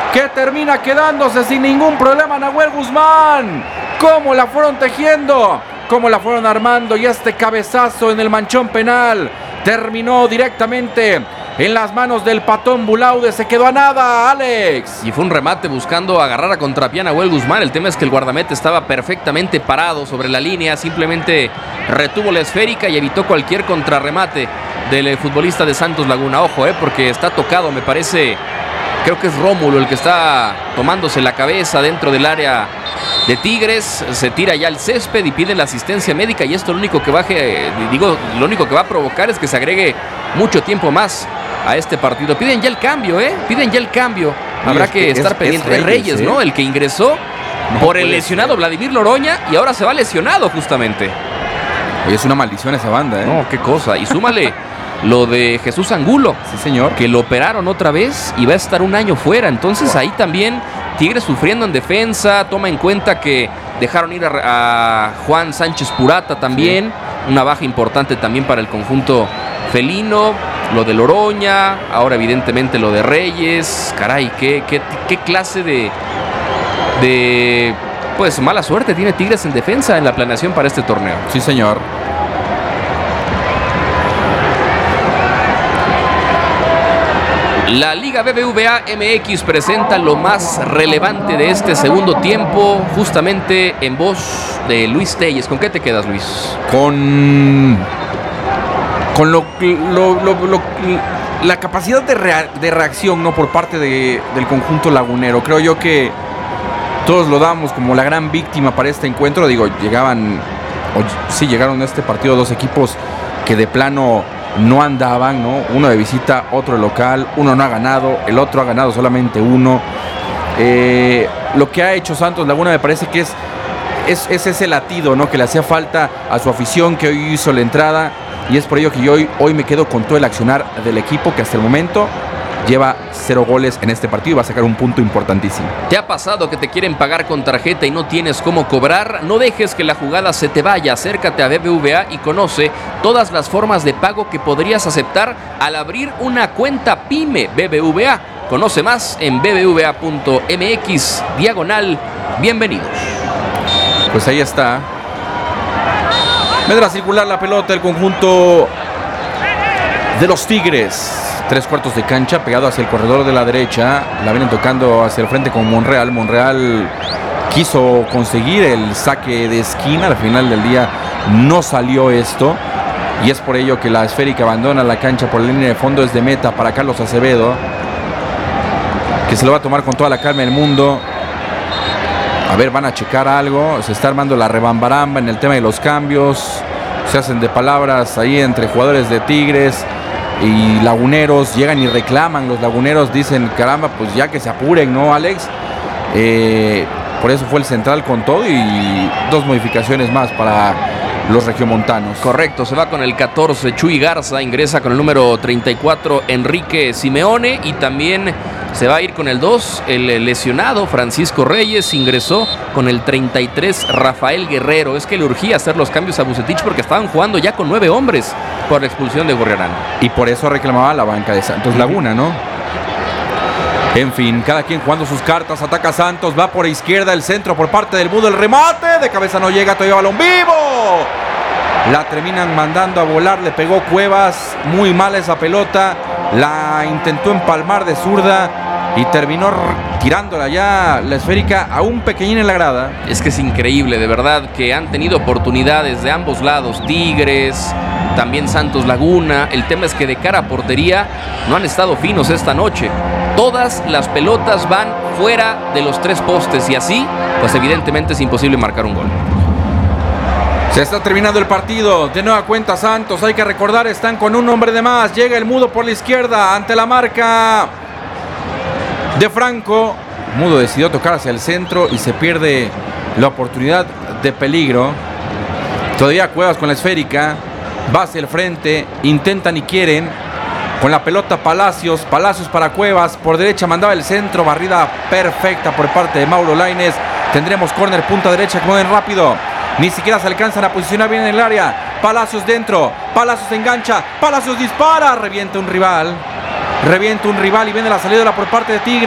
que termina quedándose sin ningún problema Nahuel Guzmán. Cómo la fueron tejiendo, cómo la fueron armando, y este cabezazo en el manchón penal terminó directamente en las manos del Patón Bulaude. Se quedó a nada, Alex. Y fue un remate buscando agarrar a contrapié a Nahuel Guzmán. El tema es que el guardameta estaba perfectamente parado sobre la línea. Simplemente retuvo la esférica y evitó cualquier contrarremate del futbolista de Santos Laguna. Ojo, porque está tocado, me parece. Creo que es Rómulo el que está tomándose la cabeza dentro del área de Tigres. Se tira ya al césped y pide la asistencia médica, y esto lo único que lo único que va a provocar es que se agregue mucho tiempo más a este partido. Piden ya el cambio, piden ya el cambio. Habrá que estar pendiente de Reyes, ¿no? El que ingresó por el lesionado Vladimir Loroña, y ahora se va lesionado justamente. Oye, es una maldición esa banda, No, qué cosa. Y súmale lo de Jesús Angulo. Sí, señor. Que lo operaron otra vez y va a estar un año fuera. Entonces ahí también Tigres sufriendo en defensa. Toma en cuenta que dejaron ir a Juan Sánchez Purata también. Sí. Una baja importante también para el conjunto felino. Lo de Loroña, ahora evidentemente lo de Reyes. Caray, qué clase de pues mala suerte tiene Tigres en defensa en la planeación para este torneo. Sí, señor. La Liga BBVA MX presenta lo más relevante de este segundo tiempo, justamente en voz de Luis Telles. ¿Con qué te quedas, Luis? Con la capacidad de reacción, ¿no?, por parte del conjunto lagunero. Creo yo que todos lo damos como la gran víctima para este encuentro. Digo, llegaron a este partido dos equipos que de plano no andaban, ¿no? Uno de visita, otro de local. Uno no ha ganado, el otro ha ganado solamente uno. Lo que ha hecho Santos Laguna me parece que es ese latido, ¿no?, que le hacía falta a su afición, que hoy hizo la entrada. Y es por ello que yo hoy me quedo con todo el accionar del equipo, que hasta el momento lleva 0 goles en este partido y va a sacar un punto importantísimo. ¿Te ha pasado que te quieren pagar con tarjeta y no tienes cómo cobrar? No dejes que la jugada se te vaya. Acércate a BBVA y conoce todas las formas de pago que podrías aceptar al abrir una cuenta PYME BBVA. Conoce más en bbva.mx/bienvenidos. Pues ahí está. Vendrá a circular la pelota el conjunto de los Tigres. 3/4 de cancha, pegado hacia el corredor de la derecha. La vienen tocando hacia el frente con Monreal. Monreal quiso conseguir el saque de esquina. Al final del día no salió esto. Y es por ello que la esférica abandona la cancha por la línea de fondo. Es de meta para Carlos Acevedo, que se lo va a tomar con toda la calma del mundo. A ver, van a checar algo. Se está armando la rebambaramba en el tema de los cambios. Se hacen de palabras ahí entre jugadores de Tigres y laguneros. Llegan y reclaman. Los laguneros dicen, caramba, pues ya que se apuren, ¿no, Alex? Por eso fue el central con todo, y 2 modificaciones más para los regiomontanos. Correcto, se va con el 14 Chuy Garza, ingresa con el número 34 Enrique Simeone, y también se va a ir con el 2 el lesionado Francisco Reyes. Ingresó con el 33 Rafael Guerrero. Es que le urgía hacer los cambios a Vucetich porque estaban jugando ya con 9 hombres por la expulsión de Gorriarán. Y por eso reclamaba la banca de Santos Laguna, ¿no? En fin, cada quien jugando sus cartas. Ataca Santos, va por izquierda, el centro por parte del Mudo, el remate de cabeza no llega, todavía balón vivo. La terminan mandando a volar, le pegó Cuevas, muy mal esa pelota. La intentó empalmar de zurda y terminó tirándola ya la esférica a un pequeñín en la grada. Es que es increíble, de verdad, que han tenido oportunidades de ambos lados. Tigres, también Santos Laguna. El tema es que de cara a portería no han estado finos esta noche. Todas las pelotas van fuera de los 3 postes, y así, pues evidentemente es imposible marcar un gol. Se está terminando el partido. De nueva cuenta Santos, hay que recordar, están con un hombre de más. Llega el Mudo por la izquierda ante la marca de Franco. Mudo decidió tocar hacia el centro y se pierde la oportunidad de peligro. Todavía Cuevas con la esférica, va hacia el frente, intentan y quieren. Con la pelota Palacios para Cuevas, por derecha mandaba el centro, barrida perfecta por parte de Mauro Lainez. Tendremos córner punta derecha, que mueven rápido. Ni siquiera se alcanzan a posicionar bien en el área. Palacios dentro, Palacios engancha, Palacios dispara, revienta un rival y viene la salida por parte de Tigres.